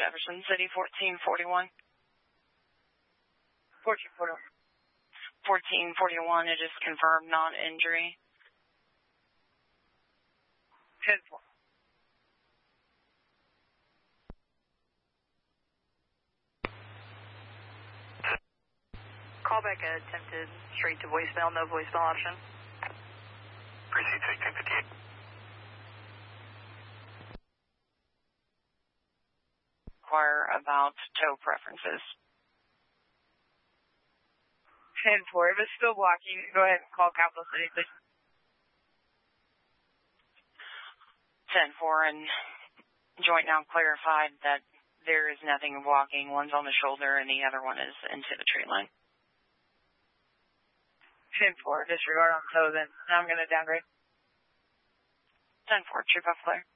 Jefferson City, 1441. 1441. 1441, it is confirmed non-injury. 10-4. Callback attempted straight to voicemail, no voicemail option. Precinct 1658. Inquire about tow preferences. 10-4. If it's still blocking, go ahead and call Capital City, please. 10-4, and joint now clarified that there is nothing blocking. One's on the shoulder and the other one is into the tree line. 10-4, disregard on tow then. Now I'm going to downgrade. 10-4, trip off flare.